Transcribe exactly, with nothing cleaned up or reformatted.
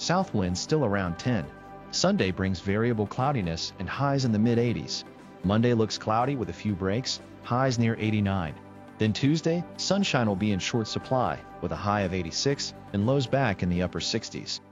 south winds still around ten. Sunday brings variable cloudiness and highs in the mid eighties. Monday looks cloudy with a few breaks, highs near eighty-nine. Then Tuesday, sunshine will be in short supply with a high of eighty-six and lows back in the upper sixties.